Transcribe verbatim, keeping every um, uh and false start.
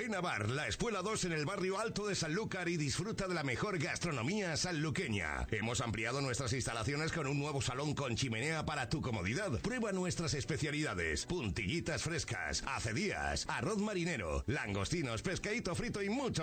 Almudena Bar, la Espuela dos en el barrio Alto de Sanlúcar y disfruta de la mejor gastronomía sanluqueña. Hemos ampliado nuestras instalaciones con un nuevo salón con chimenea para tu comodidad. Prueba nuestras especialidades: puntillitas frescas, acedías, arroz marinero, langostinos, pescadito frito y mucho